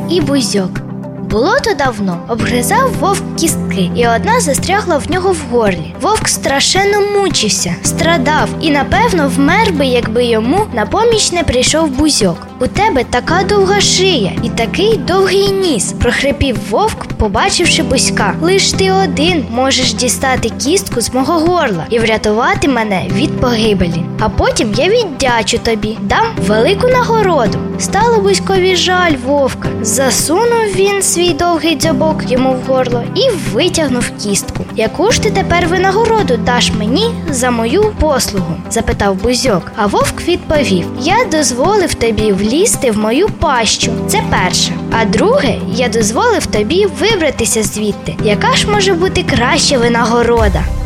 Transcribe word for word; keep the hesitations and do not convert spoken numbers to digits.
і Бузьок. Було то давно. Обгризав вовк кістки, і одна застрягла в нього в горлі. Вовк страшенно мучився, страдав і, напевно, вмер би, якби йому на поміч не прийшов Бузьок. «У тебе така довга шия і такий довгий ніс», – прохрипів вовк, побачивши Бузька. «Лиш ти один можеш дістати кістку з мого горла і врятувати мене від погибелі. А потім я віддячу тобі, дам велику нагороду». Стало Бузькові жаль вовка. Засунув він свій довгий дзьобок йому в горло і витягнув кістку. «Яку ж ти тепер винагороду даш мені за мою послугу?» – запитав Бузьок. А вовк відповів: «Я дозволив тобі влізти в мою пащу. Це перше. А друге, я дозволив тобі вибратися звідти. Яка ж може бути краща винагорода?»